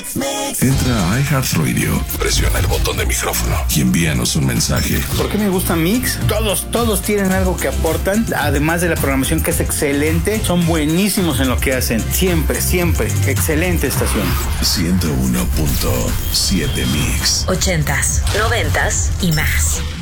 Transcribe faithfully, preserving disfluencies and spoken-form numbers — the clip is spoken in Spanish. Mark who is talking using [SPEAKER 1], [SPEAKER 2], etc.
[SPEAKER 1] Entra a iHeartRadio, presiona el botón de micrófono y envíanos un mensaje.
[SPEAKER 2] ¿Por qué me gusta Mix? Todos, todos tienen algo que aportan, además de la programación que es excelente, son buenísimos en lo que hacen. Siempre, siempre, excelente estación.
[SPEAKER 1] ciento uno punto siete Mix.
[SPEAKER 3] Ochentas, noventas y más.